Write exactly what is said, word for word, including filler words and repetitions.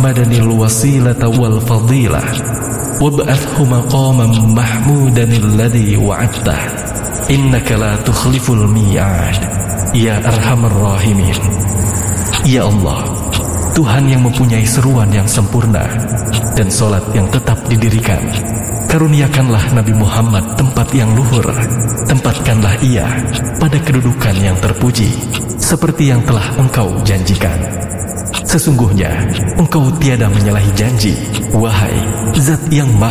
Muhammadanil wasilata wal fadilah wab'athhu maqaman mahmudanil ladzi wa'adtah innaka la tukhliful mi'ad ya arhamar rahimin. Ya Allah, Tuhan yang mempunyai seruan yang sempurna dan solat yang tetap didirikan, karuniakanlah Nabi Muhammad tempat yang luhur. Tempatkanlah ia pada kedudukan yang terpuji, seperti yang telah Engkau janjikan. Sesungguhnya Engkau tiada menyalahi janji, wahai Zat yang Maha